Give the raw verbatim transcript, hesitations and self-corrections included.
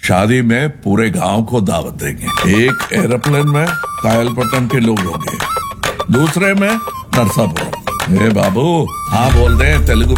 शादी में पूरे गांव को दावत देंगे। एक एरोप्लेन में कायलपट्टनम के लोग होंगे, दूसरे में नरसापुरम। ए बाबू, हाँ बोल दे, तेलुगु